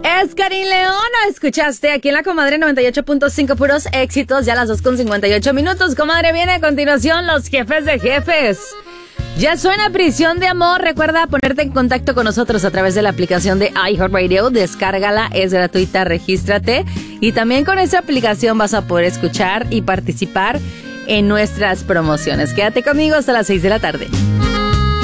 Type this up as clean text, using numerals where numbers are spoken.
Es Karin León, escuchaste aquí en La Comadre 98.5, puros éxitos, ya a las 2:58 minutos. Comadre, viene a continuación Los Jefes de Jefes. Ya suena Prisión de Amor. Recuerda ponerte en contacto con nosotros a través de la aplicación de iHeartRadio. Descárgala, es gratuita, regístrate. Y también con esa aplicación vas a poder escuchar y participar en nuestras promociones. Quédate conmigo hasta las 6 de la tarde.